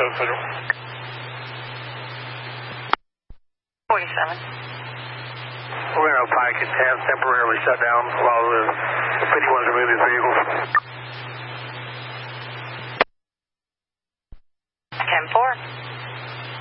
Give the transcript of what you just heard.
Federal. 47. We're going to Pike and have temporarily shut down while the 51's removing his vehicles. 10-4.